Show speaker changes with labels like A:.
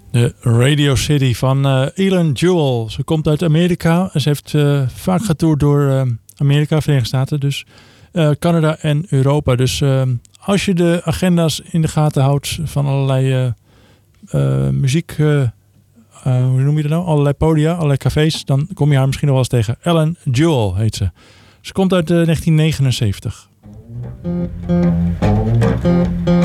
A: De Radio City van Ellen Jewell. Ze komt uit Amerika. Ze heeft vaak getoerd door Amerika, Verenigde Staten, dus Canada en Europa. Dus als je de agenda's in de gaten houdt van allerlei muziek, hoe noem je dat nou? Allerlei podia, allerlei cafés, dan kom je haar misschien nog wel eens tegen. Ellen Jewell heet ze. Ze komt uit 1979.